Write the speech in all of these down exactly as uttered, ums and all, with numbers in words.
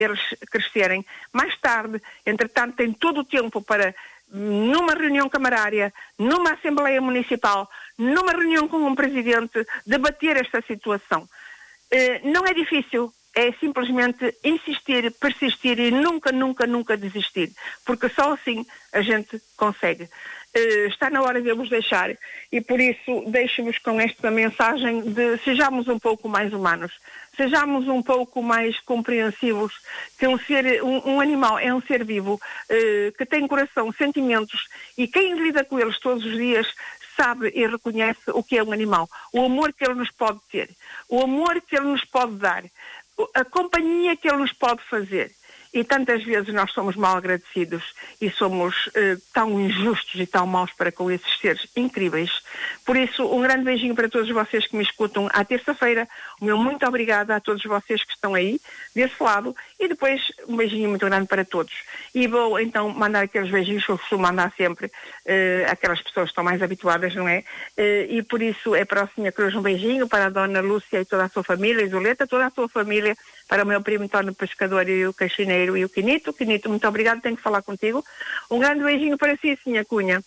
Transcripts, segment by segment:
eles crescerem. Mais tarde, entretanto, têm todo o tempo para, numa reunião camarária, numa Assembleia Municipal, numa reunião com um Presidente, debater esta situação. Uh, não é difícil, é simplesmente insistir, persistir e nunca, nunca, nunca desistir, porque só assim a gente consegue. Uh, está na hora de eu vos deixar e por isso deixo-vos com esta mensagem de sejamos um pouco mais humanos, sejamos um pouco mais compreensivos, que um, ser, um, um animal é um ser vivo, uh, que tem coração, sentimentos, e quem lida com eles todos os dias sabe e reconhece o que é um animal, o amor que ele nos pode ter, o amor que ele nos pode dar, a companhia que ele nos pode fazer. E tantas vezes nós somos mal agradecidos e somos eh, tão injustos e tão maus para com esses seres incríveis. Por isso, um grande beijinho para todos vocês que me escutam à terça-feira. O meu muito obrigada a todos vocês que estão aí, desse lado. E depois, um beijinho muito grande para todos. E vou, então, mandar aqueles beijinhos que eu costumo mandar sempre eh, aquelas pessoas que estão mais habituadas, não é? Eh, e por isso, é para o senhor Cruz um beijinho, para a dona Lúcia e toda a sua família, Isoleta, toda a sua família, para o meu primo António Pescador e o Caxineiro e o Quinito. Quinito, muito obrigado, tenho que falar contigo. Um grande beijinho para si, senhora Cunha.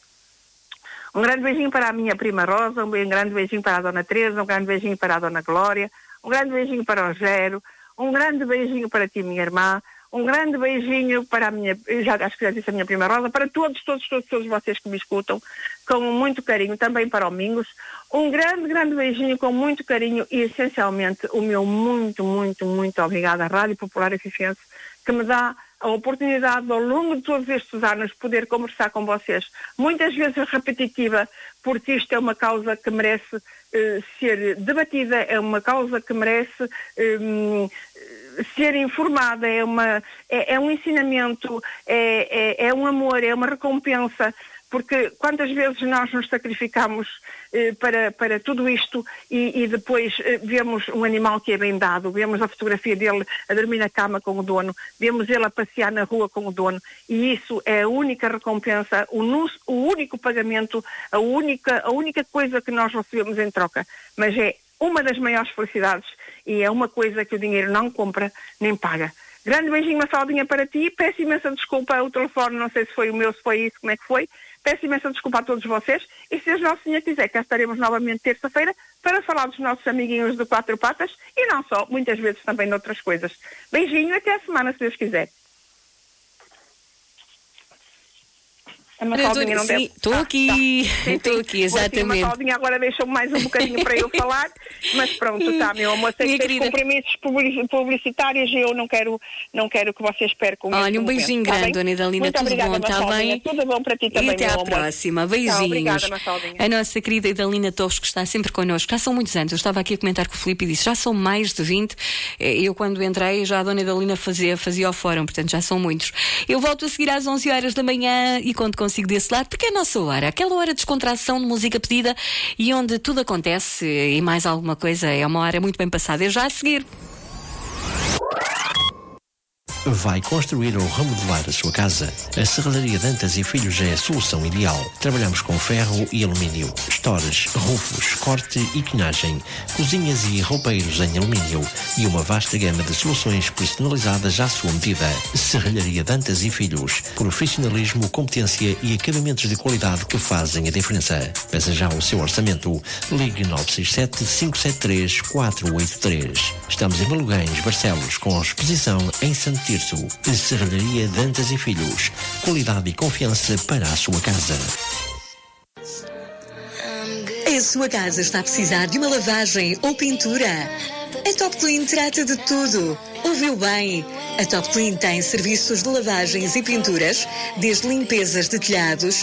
Um grande beijinho para a minha prima Rosa, um grande beijinho para a dona Teresa, um grande beijinho para a dona Glória, um grande beijinho para o Gero, um grande beijinho para ti, minha irmã, um grande beijinho para a minha, já acho que já disse a minha prima Rosa, para todos, todos, todos, todos vocês que me escutam, com muito carinho, também para o Mingos. Um grande, grande beijinho com muito carinho e, essencialmente, o meu muito, muito, muito obrigado à Rádio Popular Efifense, que me dá a oportunidade, ao longo de todos estes anos, poder conversar com vocês. Muitas vezes repetitiva, porque isto é uma causa que merece eh, ser debatida, é uma causa que merece eh, ser informada, é, uma, é, é um ensinamento, é, é, é um amor, é uma recompensa. Porque quantas vezes nós nos sacrificamos eh, para, para tudo isto e, e depois eh, vemos um animal que é bem dado, vemos a fotografia dele a dormir na cama com o dono, vemos ele a passear na rua com o dono, e isso é a única recompensa, o, nus, o único pagamento, a única, a única coisa que nós recebemos em troca. Mas é uma das maiores felicidades e é uma coisa que o dinheiro não compra nem paga. Grande beijinho, Mafaldinha, para ti. Peço imensa desculpa, o telefone, não sei se foi o meu, se foi isso, como é que foi. Peço imensa desculpa a todos vocês e se Deus Nosso Senhor quiser, cá estaremos novamente terça-feira para falar dos nossos amiguinhos de quatro patas e não só, muitas vezes também noutras coisas. Beijinho, até a semana, se Deus quiser. A Mafaldinha não deve... Estou aqui, estou aqui, exatamente. A Mafaldinha agora deixou-me mais um bocadinho para eu falar, mas pronto, está, meu amor, sei que tem compromissos publicitários e eu não quero, não quero que vocês percam. Olha, um beijinho momento, grande, Dona Idalina, tudo obrigada, bom, está bem? Tudo bom para ti também, e até à amor. próxima, beijinhos. Tchau, obrigada, Mafaldinha. A nossa querida Idalina Torres, que está sempre connosco, já são muitos anos, eu estava aqui a comentar com o Filipe e disse, já são mais de vinte, eu quando entrei já a Dona Idalina fazia, fazia o fórum, portanto já são muitos. Eu volto a seguir às onze horas da manhã e quando consigo desse lado, porque é a nossa hora, aquela hora de descontração de música pedida e onde tudo acontece e mais alguma coisa, é uma hora muito bem passada. É já a seguir. Vai construir ou remodelar a sua casa? A Serralharia Dantas e Filhos é a solução ideal. Trabalhamos com ferro e alumínio, estores, rufos, corte e quinagem, cozinhas e roupeiros em alumínio e uma vasta gama de soluções personalizadas à sua medida. Serralharia Dantas e Filhos. Profissionalismo, competência e acabamentos de qualidade que fazem a diferença. Peça já o seu orçamento. Ligue nove seis sete, cinco sete três, quatro oito três. Estamos em Malugães, Barcelos, com exposição em Santo Tirso. Serralharia Dantas e Filhos. Qualidade e confiança para a sua casa. A sua casa está a precisar de uma lavagem ou pintura? A Top Clean trata de tudo. Ouviu bem? A Top Clean tem serviços de lavagens e pinturas, desde limpezas de telhados,